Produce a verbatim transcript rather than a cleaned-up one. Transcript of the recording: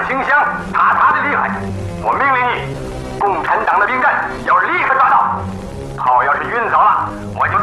清香，他他的厉害。我命令你。